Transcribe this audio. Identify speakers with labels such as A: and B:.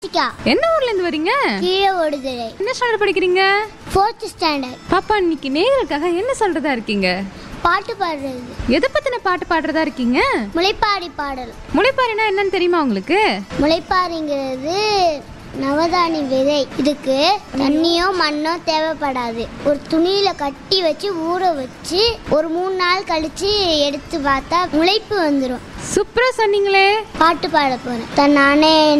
A: என்ன ஊர்ல இருந்து வரீங்க?
B: கீழே ஓடுதுறை.
A: என்ன ஸ்டாண்டர்ட் படிக்கிறீங்க?
B: 4th standard.
A: பாப்பா இன்னைக்கு நேயர்களுக்காக என்ன சொல்றதா இருக்கீங்க?
B: பாட்டு பாடுறது.
A: எதை பத்தின பாட்டு பாடுறதா இருக்கீங்க?
B: முளைப்பாரி பாடல்.
A: முளைப்பாரினா என்னன்னு தெரியுமா உங்களுக்கு?
B: முளைப்பாரிங்கிறது நவதானி விதை. இதுக்கு தண்ணியோ மண்ணோ தேவைப்படாது. ஒரு துணியில கட்டி வச்சு ஊற வச்சு ஒரு 3 நாள் கழிச்சு எடுத்து பார்த்தா முளைப்பு வந்துடும்.
A: சூப்பரா சொன்னீங்களே.
B: பாட்டு பாட போறேன். நானே